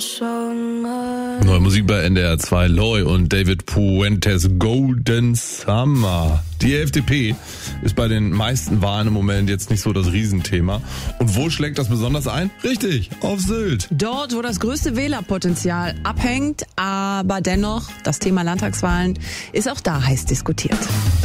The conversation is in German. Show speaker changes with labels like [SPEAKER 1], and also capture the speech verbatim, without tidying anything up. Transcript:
[SPEAKER 1] Neue Musik bei N D R zwei, Loy und David Puentes, Golden Summer. Die F D P ist bei den meisten Wahlen im Moment jetzt nicht so das Riesenthema. Und wo schlägt das besonders ein? Richtig, auf Sylt.
[SPEAKER 2] Dort, wo das größte Wählerpotenzial abhängt, aber dennoch, das Thema Landtagswahlen ist auch da heiß diskutiert.